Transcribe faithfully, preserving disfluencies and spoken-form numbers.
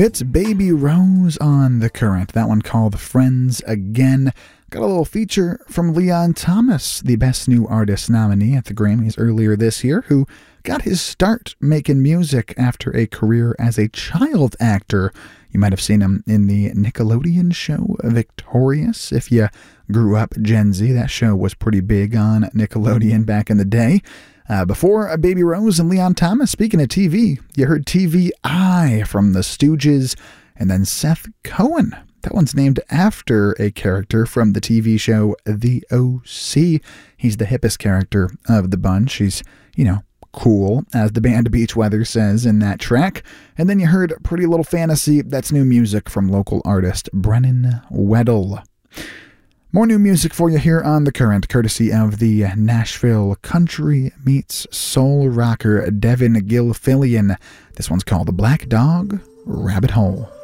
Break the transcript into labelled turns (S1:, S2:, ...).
S1: It's Baby Rose on The Current. That one called Friends Again. Got a little feature from Leon Thomas, the Best New Artist nominee at the Grammys earlier this year, who got his start making music after a career as a child actor. You might have seen him in the Nickelodeon show Victorious. If you grew up Gen Z, that show was pretty big on Nickelodeon back in the day. Uh, before Baby Rose and Leon Thomas, speaking of T V, you heard T V I from The Stooges, and then Seth Cohen. That one's named after a character from the T V show The O C. He's the hippest character of the bunch. He's, you know, cool, as the band Beach Weather says in that track. And then you heard Pretty Little Fantasy. That's new music from local artist Brennan Weddle. More new music for you here on The Current, courtesy of the Nashville country meets soul rocker Devin Gilfillian. This one's called The Black Dog Rabbit Hole.